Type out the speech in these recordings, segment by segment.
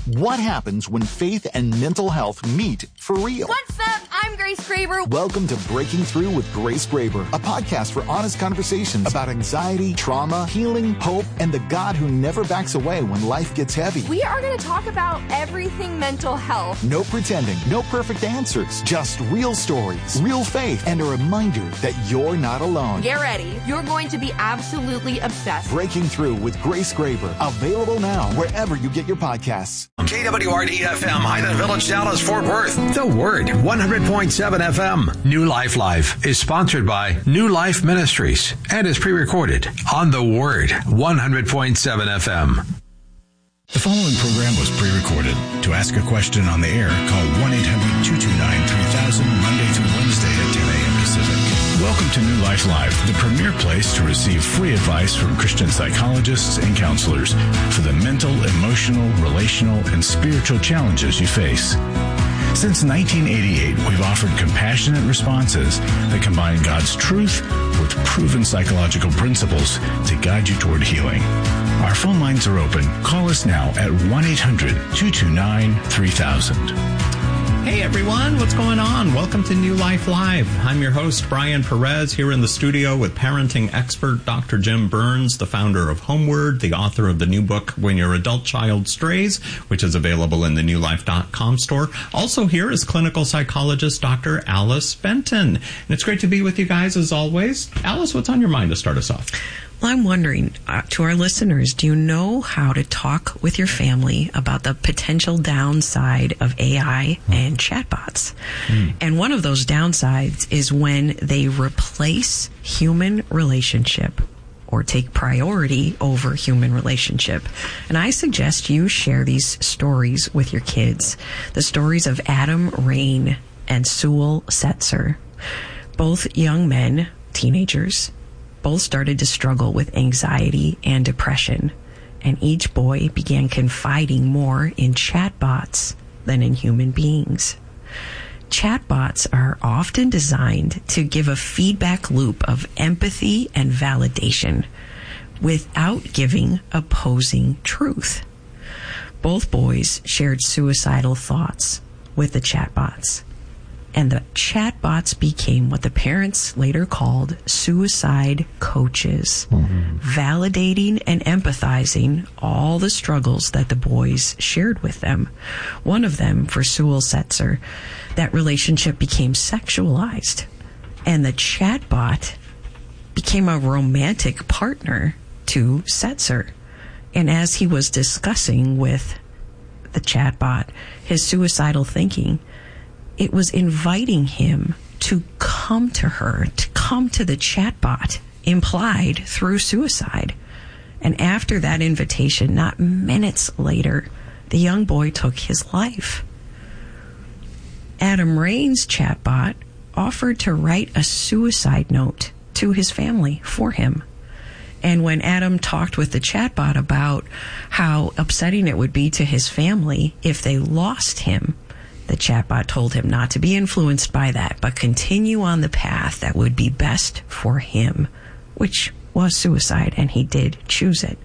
What happens when faith and mental health meet for real? What's up? I'm Grace Graber. Welcome to Breaking Through with Grace Graber, a podcast for honest conversations about anxiety, trauma, healing, hope, and the God who never backs away when life gets heavy. We are going to talk about everything mental health. No pretending, no perfect answers, just real stories, real faith, and a reminder that you're not alone. Get ready. You're going to be absolutely obsessed. Breaking Through with Grace Graber, available now wherever you get your podcasts. KWRD FM, Highland Village, Dallas, Fort Worth. The Word, 100.7 FM. New Life Live is sponsored by New Life Ministries and is pre-recorded on The Word, 100.7 FM. The following program was pre-recorded. To ask a question on the air, call 1-800-229-3000 Monday through Wednesday at 10 a.m. Pacific. Welcome to New Life Live, the premier place to receive free advice from Christian psychologists and counselors for the mental, emotional, relational, and spiritual challenges you face. Since 1988, we've offered compassionate responses that combine God's truth with proven psychological principles to guide you toward healing. Our phone lines are open. Call us now at 1-800-229-3000. Hey everyone, what's going on? Welcome to New Life Live. I'm your host, Brian Perez, here in the studio with parenting expert Dr. Jim Burns, the founder of Homeward, the author of the new book, When Your Adult Child Strays, which is available in the newlife.com store. Also here is clinical psychologist Dr. Alice Benton. And it's great to be with you guys as always. Alice, what's on your mind to start us off? Well, I'm wondering, to our listeners, do you know how to talk with your family about the potential downside of AI and chatbots? And one of those downsides is when they replace human relationship or take priority over human relationship. And I suggest you share these stories with your kids. The stories of Adam Rain and Sewell Setzer. Both young men, teenagers, both started to struggle with anxiety and depression, and each boy began confiding more in chatbots than in human beings. Chatbots are often designed to give a feedback loop of empathy and validation without giving opposing truth. Both boys shared suicidal thoughts with the chatbots. And the chatbots became what the parents later called suicide coaches, validating and empathizing all the struggles that the boys shared with them. One of them, for Sewell Setzer, that relationship became sexualized, and the chatbot became a romantic partner to Setzer. And as he was discussing with the chatbot his suicidal thinking, it was inviting him to come to her, to come to the chatbot, implied through suicide. And after that invitation, not minutes later, the young boy took his life. Adam Rain's chatbot offered to write a suicide note to his family for him. And when Adam talked with the chatbot about how upsetting it would be to his family if they lost him, the chatbot told him not to be influenced by that, but continue on the path that would be best for him, which was suicide, and he did choose it.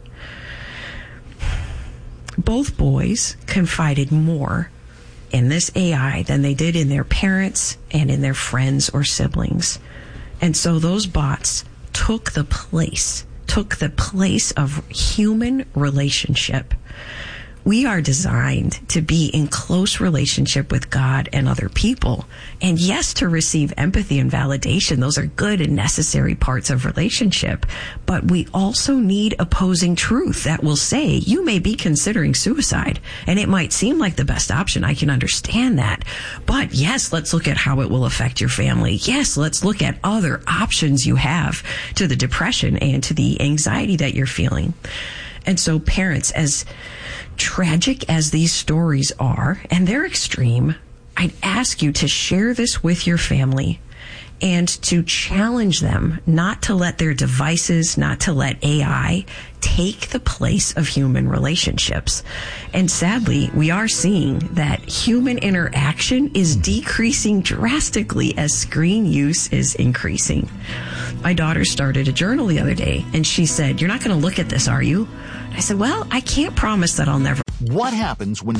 Both boys confided more in this AI than they did in their parents and in their friends or siblings. And so those bots took the place of human relationship. We are designed to be in close relationship with God and other people. And yes, to receive empathy and validation. Those are good and necessary parts of relationship. But we also need opposing truth that will say, you may be considering suicide, and it might seem like the best option. I can understand that. But yes, let's look at how it will affect your family. Yes, let's look at other options you have to the depression and to the anxiety that you're feeling. And so parents, as tragic as these stories are, and they're extreme, I'd ask you to share this with your family and to challenge them not to let their devices, not to let AI take the place of human relationships. And sadly, we are seeing that human interaction is decreasing drastically as screen use is increasing. My daughter started a journal the other day, and she said, "You're not going to look at this, are you?" I said, "Well, I can't promise that I'll never." What happens when